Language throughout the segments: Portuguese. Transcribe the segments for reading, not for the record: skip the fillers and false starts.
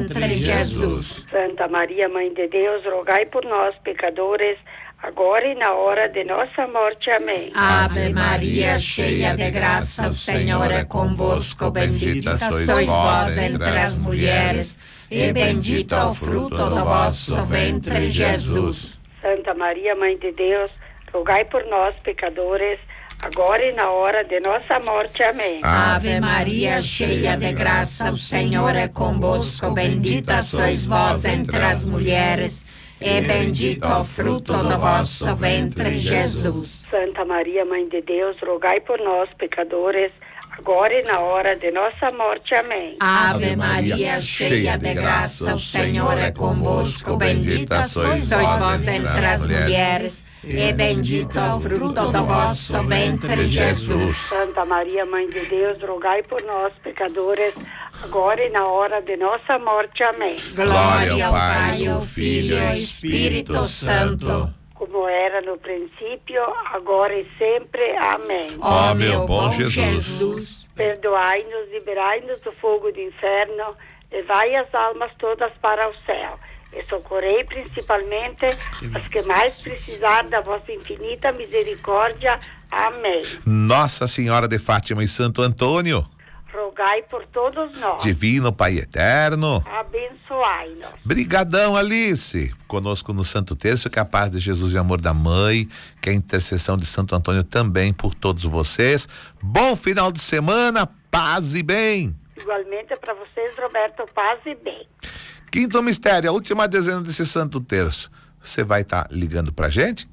ventre, Jesus. Santa Maria, Mãe de Deus, rogai por nós, pecadores, agora e na hora de nossa morte. Amém. Ave Maria, cheia de graça, o Senhor é convosco. Bendita sois vós entre as mulheres, e bendito é o fruto do vosso ventre, Jesus. Santa Maria, Mãe de Deus, rogai por nós, pecadores, agora e na hora de nossa morte. Amém. Ave Maria, cheia de graça, o Senhor é convosco. Bendita sois vós entre as mulheres, e bendito é o fruto do vosso ventre, Jesus. Santa Maria, Mãe de Deus, rogai por nós, pecadores, agora e na hora de nossa morte. Amém. Ave Maria, cheia de graça, o Senhor é convosco. Bendita sois vós entre as mulheres, e bendito é o fruto do vosso ventre, Jesus. Santa Maria, Mãe de Deus, rogai por nós, pecadores, agora e na hora de nossa morte. Amém. Glória ao Pai, ao Filho e ao Espírito Santo, como era no princípio, agora e sempre. Amém. Ó meu bom Jesus, perdoai-nos, liberai-nos do fogo do inferno, levai as almas todas para o céu e socorrei principalmente as que mais precisar da vossa infinita misericórdia. Amém. Nossa Senhora de Fátima e Santo Antônio, rogai por todos nós. Divino Pai Eterno, abençoai-nos. Brigadão, Alice, conosco no Santo Terço, que a paz de Jesus e o amor da Mãe, que a intercessão de Santo Antônio também por todos vocês. Bom final de semana, paz e bem. Igualmente para vocês, Roberto, paz e bem. Quinto mistério, a última dezena desse Santo Terço. Você vai estar ligando pra gente,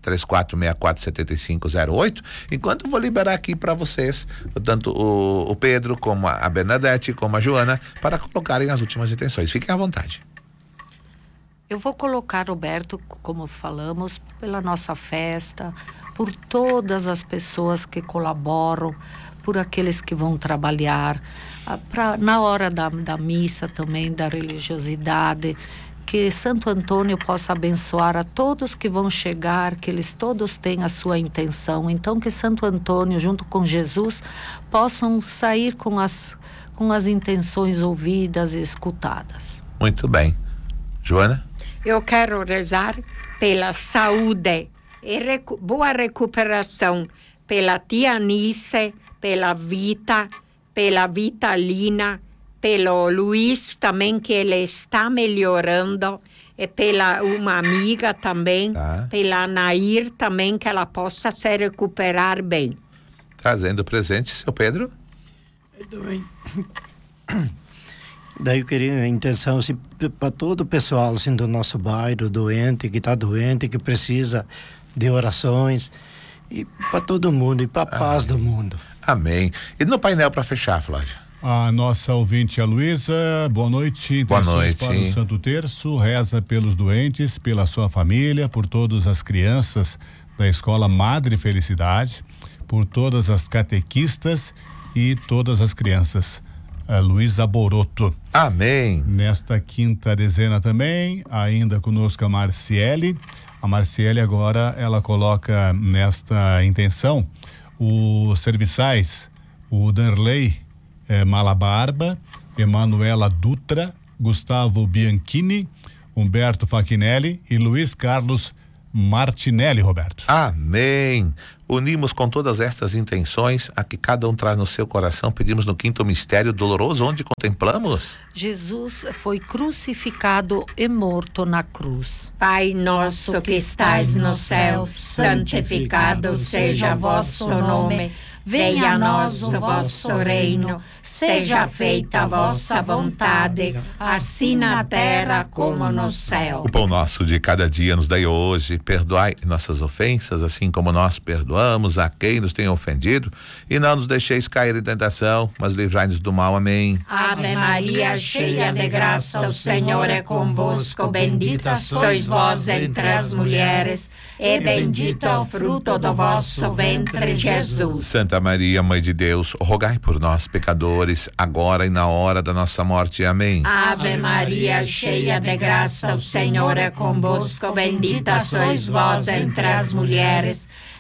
3464-7508, enquanto eu vou liberar aqui para vocês, tanto o Pedro, como a Bernadette, como a Joana, para colocarem as últimas intenções. Fiquem à vontade. Eu vou colocar, Roberto, como falamos, pela nossa festa, por todas as pessoas que colaboram, por aqueles que vão trabalhar, na hora da missa também, da religiosidade, que Santo Antônio possa abençoar a todos que vão chegar, que eles todos tenham a sua intenção. Então, que Santo Antônio, junto com Jesus, possam sair com as intenções ouvidas e escutadas. Muito bem. Joana? Eu quero rezar pela saúde e boa recuperação pela tia Anice, pela Vita, pela Vitalina, pelo Luiz também, que ele está melhorando, e pela uma amiga também, pela Nair também, que ela possa se recuperar bem. Trazendo presente, seu Pedro? Muito bem. Daí eu queria a intenção, assim, para todo o pessoal, assim, do nosso bairro, doente, que está doente, que precisa de orações, e para todo mundo, e para a paz do mundo. Amém. E no painel para fechar, Flávio? A nossa ouvinte, a Luísa, boa noite. Boa noite. Para o Santo Terço, reza pelos doentes, pela sua família, por todas as crianças da Escola Madre Felicidade, por todas as catequistas e todas as crianças. Luísa Boroto. Amém. Nesta quinta dezena também, ainda conosco a Marciele. A Marciele agora, ela coloca nesta intenção os serviçais, o Danley Malabarba, Emanuela Dutra, Gustavo Bianchini, Humberto Fachinelli e Luiz Carlos Martinelli, Roberto. Amém. Unimos com todas estas intenções a que cada um traz no seu coração, pedimos no quinto mistério doloroso, onde contemplamos Jesus foi crucificado e morto na cruz. Pai nosso que estais no céu, santificado seja vosso nome. Venha a nós o vosso reino, seja feita a vossa vontade, assim na terra como no céu. O pão nosso de cada dia nos dai hoje, perdoai nossas ofensas, assim como nós perdoamos a quem nos tem ofendido, e não nos deixeis cair em tentação, mas livrai-nos do mal. Amém. Ave Maria, cheia de graça, o Senhor é convosco. Bendita sois vós entre as mulheres, e bendito é o fruto do vosso ventre, Jesus. Santa Maria, Mãe de Deus, rogai por nós, pecadores, agora e na hora da nossa morte. Amém. Ave Maria, cheia de graça, o Senhor é convosco. Bendita sois vós entre as mulheres,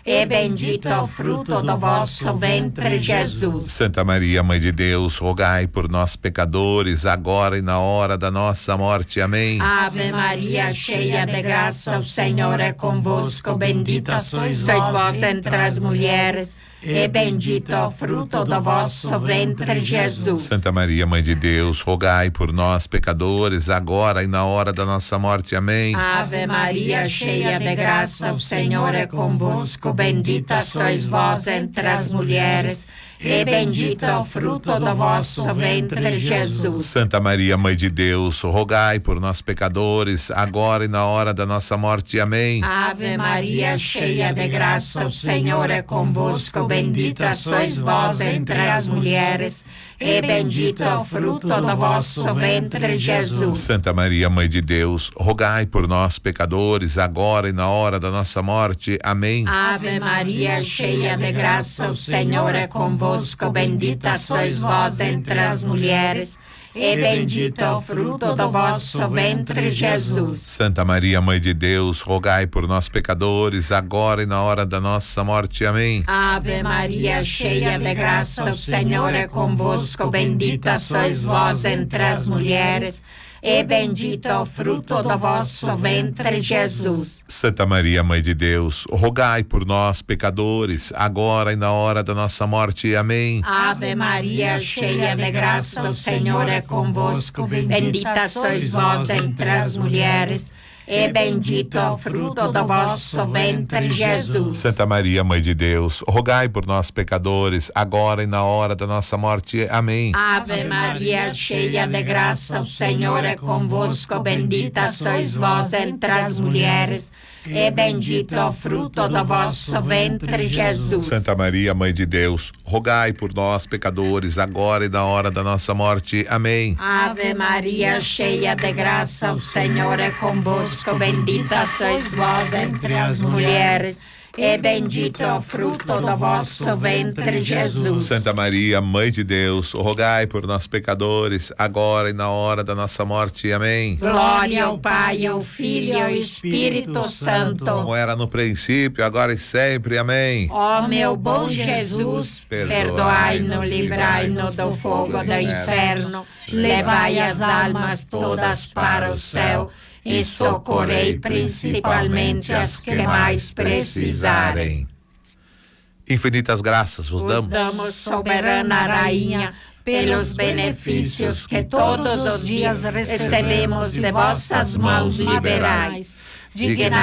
e bendito é o fruto do vosso ventre, Jesus. Santa Maria, Mãe de Deus, rogai por nós pecadores, agora e na hora da nossa morte. Amém. Ave Maria, cheia de graça, o Senhor é convosco, bendita sois vós entre as mulheres, e bendito é o fruto do vosso ventre, Jesus. Santa Maria, Mãe de Deus, rogai por nós pecadores, agora e na hora da nossa morte. Amém. Ave Maria, cheia de graça, o Senhor é convosco, bendita sois vós entre as mulheres, e bendito é o fruto do vosso ventre, Jesus. Santa Maria, Mãe de Deus, rogai por nós pecadores, agora e na hora da nossa morte. Amém. Ave Maria, cheia de graça, o Senhor é convosco, bendita sois vós entre as mulheres, e bendito é o fruto do vosso ventre, Jesus. Santa Maria, Mãe de Deus, rogai por nós pecadores, agora e na hora da nossa morte. Amém. Ave Maria, cheia de graça, o Senhor é convosco, bendita sois vós entre as mulheres, e bendito é o fruto do vosso ventre, Jesus. Santa Maria, Mãe de Deus, rogai por nós pecadores, agora e na hora da nossa morte. Amém. Ave Maria, cheia de graça, o Senhor é convosco, bendita sois vós entre as mulheres, e bendito é o fruto do vosso ventre, Jesus. Santa Maria, Mãe de Deus, rogai por nós pecadores, agora e na hora da nossa morte. Amém. Ave Maria, cheia de graça, o Senhor é convosco, bendita sois vós entre as mulheres, e bendito é o fruto do vosso ventre, Jesus. Santa Maria, Mãe de Deus, rogai por nós pecadores, agora e na hora da nossa morte. Amém. Ave Maria, cheia de graça, o Senhor é convosco, bendita sois vós entre as mulheres, e bendito é o fruto do vosso ventre, Jesus. Santa Maria, Mãe de Deus, rogai por nós pecadores, agora e na hora da nossa morte. Amém. Ave Maria, cheia de graça, o Senhor é convosco, bendita sois vós entre as mulheres, e bendito é o fruto do vosso ventre, Jesus. Santa Maria, Mãe de Deus, rogai por nós pecadores, agora e na hora da nossa morte. Amém. Glória ao Pai, ao Filho e ao Espírito Santo, como era no princípio, agora e sempre. Amém. Ó meu bom Jesus, perdoai-nos, livrai-nos do fogo do inferno, levai as almas todas para o céu, e socorrei principalmente as que mais precisarem. Infinitas graças vos damos. Damos, soberana Rainha, pelos benefícios que todos os dias recebemos de vossas mãos liberais.